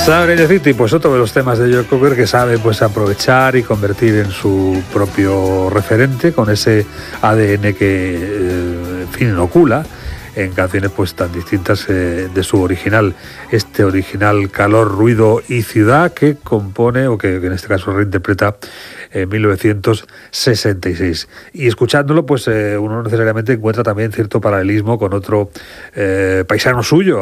Sabrina City, pues otro de los temas de Joe Cocker que sabe pues aprovechar y convertir en su propio referente con ese ADN que, en fin, inocula en canciones pues tan distintas de su original. Este original Calor, Ruido y Ciudad que compone, o que en este caso reinterpreta en 1966. Y escuchándolo, pues uno necesariamente encuentra también cierto paralelismo con otro paisano suyo,